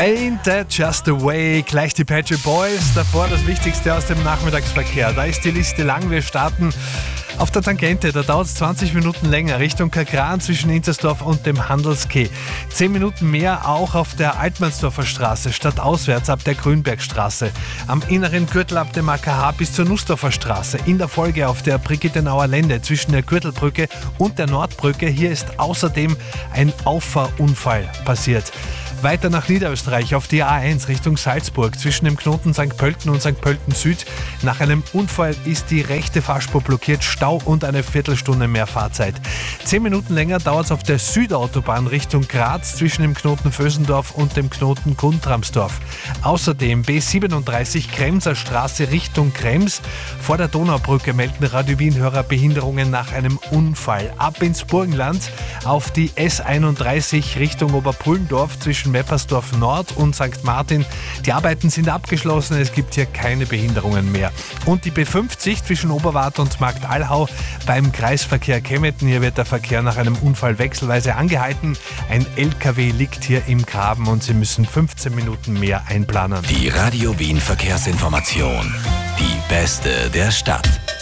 Ain't that just the way? Gleich die Patchy Boys. Davor das Wichtigste aus dem Nachmittagsverkehr. Da ist die Liste lang. Wir starten auf der Tangente. Da dauert es 20 Minuten länger Richtung Kagran zwischen Intersdorf und dem Handelskeh. 10 Minuten mehr auch auf der Altmannsdorfer Straße stadtauswärts ab der Grünbergstraße. Am inneren Gürtel ab dem AKH bis zur Nussdorfer Straße. In der Folge auf der Brigittenauer Lände zwischen der Gürtelbrücke und der Nordbrücke. Hier ist außerdem ein Auffahrunfall passiert. Weiter nach Niederösterreich auf die A1 Richtung Salzburg zwischen dem Knoten St. Pölten und St. Pölten Süd. Nach einem Unfall ist die rechte Fahrspur blockiert, Stau und eine Viertelstunde mehr Fahrzeit. 10 Minuten länger dauert es auf der Südautobahn Richtung Graz zwischen dem Knoten Vösendorf und dem Knoten Guntramsdorf. Außerdem B37 Kremser Straße Richtung Krems. Vor der Donaubrücke melden Radio Wien-Hörer Behinderungen nach einem Unfall. Ab ins Burgenland auf die S31 Richtung Oberpullendorf zwischen Meppersdorf Nord und St. Martin. Die Arbeiten sind abgeschlossen, es gibt hier keine Behinderungen mehr. Und die B50 zwischen Oberwart und Marktallhau beim Kreisverkehr Kemmetten. Hier wird der Verkehr nach einem Unfall wechselweise angehalten. Ein LKW liegt hier im Graben und Sie müssen 15 Minuten mehr einplanen. Die Radio Wien Verkehrsinformation. Die beste der Stadt.